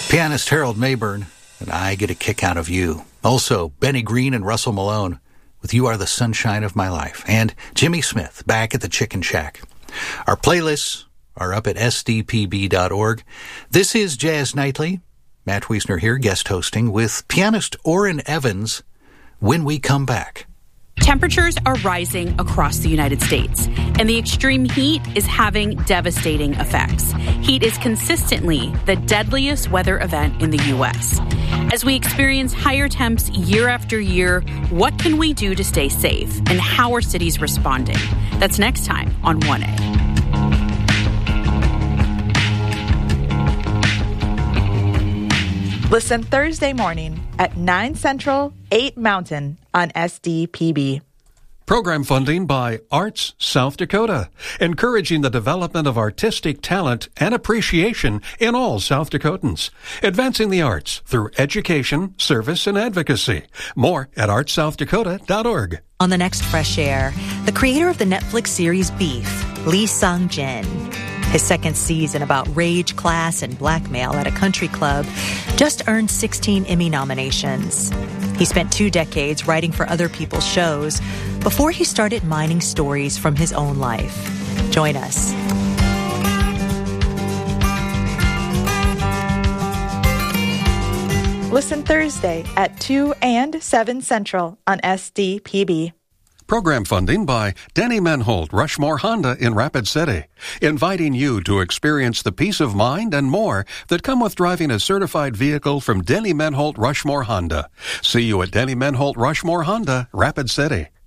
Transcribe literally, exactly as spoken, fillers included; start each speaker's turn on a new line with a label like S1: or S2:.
S1: Pianist Harold Mayburn, and I get a kick out of you. Also, Benny Green and Russell Malone with You Are the Sunshine of My Life. And Jimmy Smith back at the Chicken Shack. Our playlists are up at S D P B dot org. This is Jazz Nightly. Matt Wiesner here, guest hosting with pianist Orrin Evans when we come back.
S2: Temperatures are rising across the United States, and the extreme heat is having devastating effects. Heat is consistently the deadliest weather event in the U S. As we experience higher temps year after year, what can we do to stay safe, and how are cities responding? That's next time on one A.
S3: Listen Thursday morning at nine Central, eight Mountain on S D P B.
S4: Program funding by Arts South Dakota, encouraging the development of artistic talent and appreciation in all South Dakotans, advancing the arts through education, service, and advocacy. More at arts south dakota dot org.
S5: On the next Fresh Air, the creator of the Netflix series Beef, Lee Sung-jin. His second season about rage, class, and blackmail at a country club just earned sixteen Emmy nominations. He spent two decades writing for other people's shows before he started mining stories from his own life. Join us.
S3: Listen Thursday at two and seven Central on S D P B.
S4: Program funding by Denny Menholt Rushmore Honda in Rapid City, inviting you to experience the peace of mind and more that come with driving a certified vehicle from Denny Menholt Rushmore Honda. See you at Denny Menholt Rushmore Honda, Rapid City.